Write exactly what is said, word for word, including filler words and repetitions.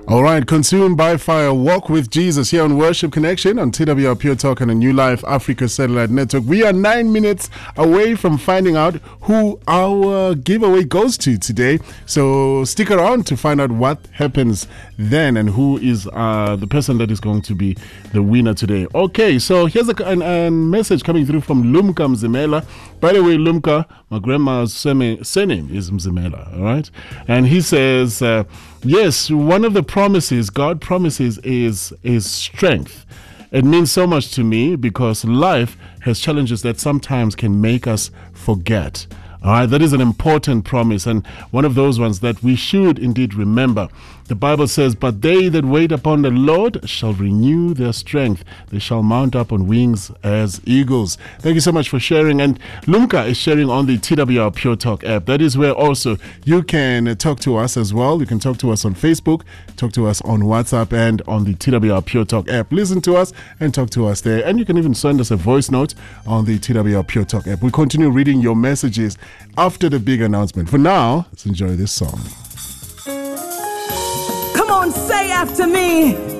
All right, Consumed by Fire, Walk with Jesus here on Worship Connection on T W R Pure Talk and a New Life Africa Satellite Network. We are nine minutes away from finding out who our giveaway goes to today. So stick around to find out what happens then and who is uh, the person that is going to be the winner today. Okay, so here's a, a, a message coming through from Lumka Mzimela. By the way, Lumka, my grandma's surname, surname is Mzimela, all right? And he says, uh, yes, one of the promises, God promises, is, is strength. It means so much to me because life has challenges that sometimes can make us forget. All right, that is an important promise and one of those ones that we should indeed remember. The Bible says, but they that wait upon the Lord shall renew their strength. They shall mount up on wings as eagles. Thank you so much for sharing. And Lumka is sharing on the T W R Pure Talk app. That is where also you can talk to us as well. You can talk to us on Facebook, talk to us on WhatsApp and on the T W R Pure Talk app. Listen to us and talk to us there. And you can even send us a voice note on the T W R Pure Talk app. We'll continue reading your messages after the big announcement. For now, let's enjoy this song. Come on, say after me.